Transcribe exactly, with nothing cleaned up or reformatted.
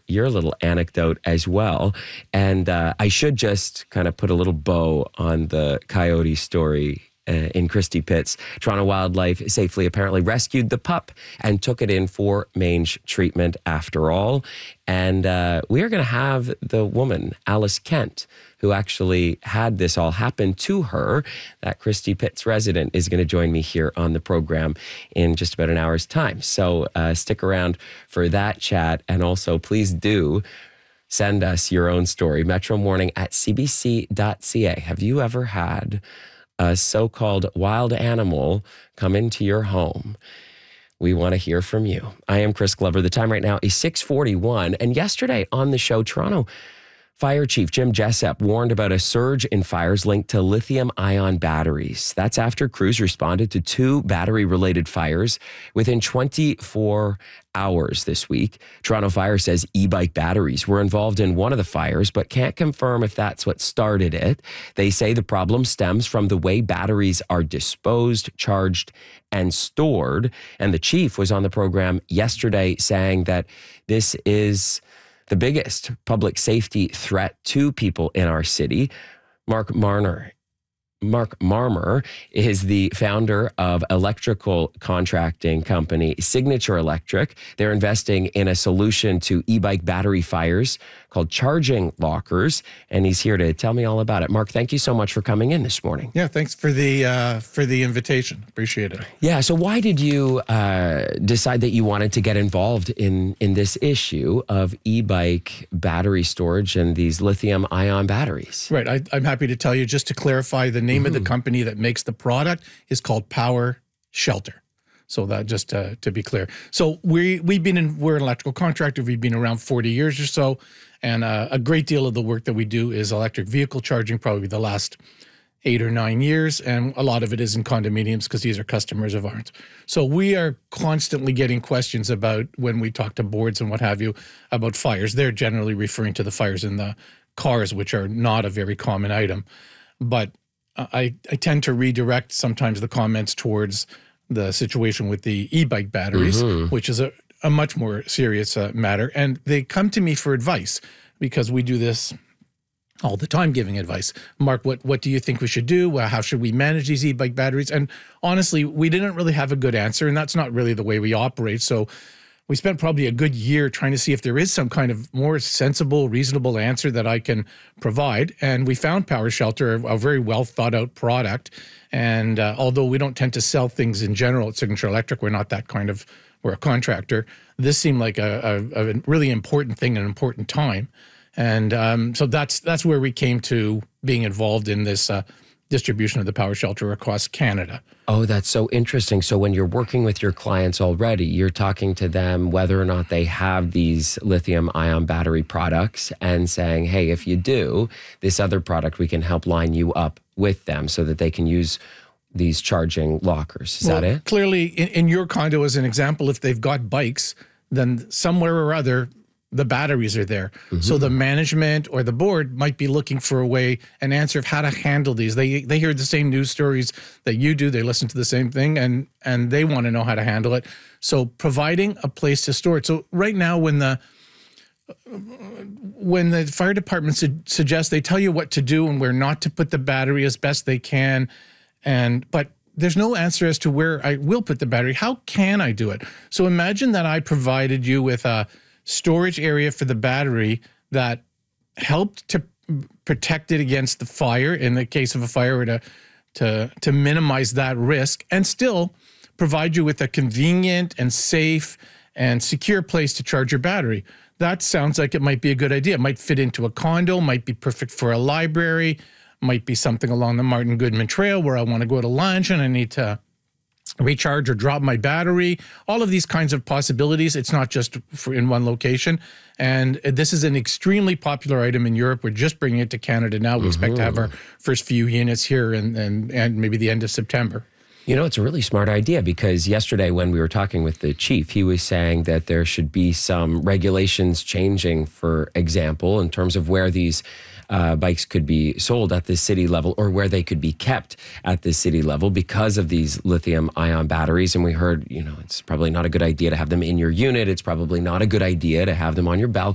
your little anecdote as well. And uh, I should just kind of put a little bow on the coyote story. Uh, in Christie Pitts, Toronto Wildlife safely apparently rescued the pup and took it in for mange treatment after all. And uh, we are going to have the woman, Alice Kent, who actually had this all happen to her, that Christie Pitts resident, is going to join me here on the program in just about an hour's time. So uh, stick around for that chat. And also, please do send us your own story, Metro Morning at c b c dot c a. Have you ever had a so-called wild animal come into your home? We want to hear from you. I am Chris Glover. The time right now is six forty-one. And yesterday on the show, Toronto Fire Chief Jim Jessup warned about a surge in fires linked to lithium-ion batteries. That's after crews responded to two battery-related fires within twenty-four hours this week. Toronto Fire says e-bike batteries were involved in one of the fires, but can't confirm if that's what started it. They say the problem stems from the way batteries are disposed, charged, and stored. And the chief was on the program yesterday saying that this is the biggest public safety threat to people in our city. Mark Marner, Mark Marmer is the founder of electrical contracting company Signature Electric. They're investing in a solution to e-bike battery fires called charging lockers, and he's here to tell me all about it. Mark, thank you so much for coming in this morning. Yeah, thanks for the uh, for the invitation. Appreciate it. Yeah, so why did you uh, decide that you wanted to get involved in in this issue of e-bike battery storage and these lithium-ion batteries? Right, I, I'm happy to tell you, just to clarify, the name mm-hmm. of the company that makes the product is called Power Shelter. So that just uh, to be clear. So we we've been in we're an electrical contractor. We've been around forty years or so, and uh, a great deal of the work that we do is electric vehicle charging. Probably the last eight or nine years, and a lot of it is in condominiums because these are customers of ours. So we are constantly getting questions about, when we talk to boards and what have you, about fires. They're generally referring to the fires in the cars, which are not a very common item, but I I tend to redirect sometimes the comments towards the situation with the e-bike batteries, mm-hmm. which is a, a much more serious uh, matter. And they come to me for advice because we do this all the time, giving advice. Mark, what, what do you think we should do? Well, how should we manage these e-bike batteries? And honestly, we didn't really have a good answer, and that's not really the way we operate. So we spent probably a good year trying to see if there is some kind of more sensible, reasonable answer that I can provide. And we found Power Shelter, a very well thought out product. And uh, although we don't tend to sell things in general at Signature Electric, we're not that kind of, we're a contractor. This seemed like a, a, a really important thing at an important time. And um, so that's that's where we came to being involved in this uh, distribution of the Power Shelter across Canada. Oh, that's so interesting. So when you're working with your clients already, you're talking to them whether or not they have these lithium-ion battery products and saying, hey, if you do, this other product, we can help line you up with them so that they can use these charging lockers. Is well, that it? Clearly, in, in your condo, as an example, if they've got bikes, then somewhere or other, the batteries are there. Mm-hmm. So the management or the board might be looking for a way, an answer of how to handle these. They they hear the same news stories that you do. They listen to the same thing, and and they want to know how to handle it. So providing a place to store it. So right now, when the when the fire department su- suggests, they tell you what to do and where not to put the battery as best they can, and but there's no answer as to where I will put the battery. How can I do it? So imagine that I provided you with a storage area for the battery that helped to protect it against the fire in the case of a fire, or to to to minimize that risk, and still provide you with a convenient and safe and secure place to charge your battery. That sounds like it might be a good idea. It might fit into a condo, might be perfect for a library, might be something along the Martin Goodman Trail where I want to go to lunch and I need to recharge or drop my battery. All of these kinds of possibilities. It's not just for in one location. And this is an extremely popular item in Europe. We're just bringing it to Canada now. We mm-hmm. expect to have our first few units here and, and, and maybe the end of September. You know, it's a really smart idea, because yesterday when we were talking with the chief, he was saying that there should be some regulations changing, for example, in terms of where these uh, bikes could be sold at the city level, or where they could be kept at the city level because of these lithium ion batteries. And we heard, you know, it's probably not a good idea to have them in your unit. It's probably not a good idea to have them on your balcony.